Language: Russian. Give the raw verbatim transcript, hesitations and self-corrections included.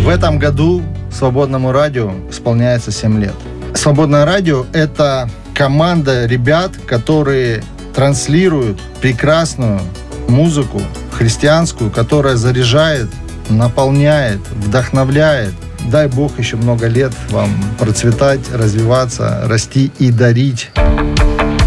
В этом году Свободному радио исполняется семь лет. Свободное радио – это команда ребят, которые транслируют прекрасную музыку христианскую, которая заряжает, наполняет, вдохновляет. Дай Бог еще много лет вам процветать, развиваться, расти и дарить